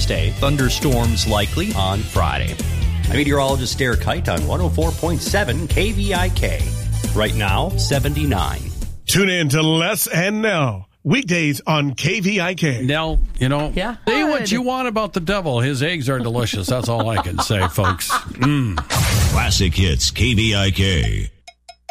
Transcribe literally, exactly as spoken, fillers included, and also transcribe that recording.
Thursday. Thunderstorms likely on Friday. I'm meteorologist Derek Kite on one oh four point seven K V I K. Right now, seventy-nine. Tune in to Les and Nell. Weekdays on K V I K. Nell, you know, yeah. say what you want about the devil. His eggs are delicious. That's all I can say, folks. Mm. Classic Hits K V I K.